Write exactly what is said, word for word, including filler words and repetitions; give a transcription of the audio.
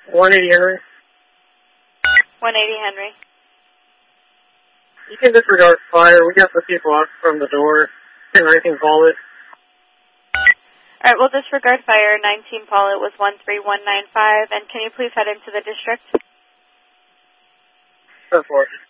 one eighty Henry. one eighty Henry. You can disregard fire. We got the people up from the door. ten nineteen Pollitt. All right, we'll disregard fire. nineteen Pollitt was one three one nine five. And can you please head into the district? ten four.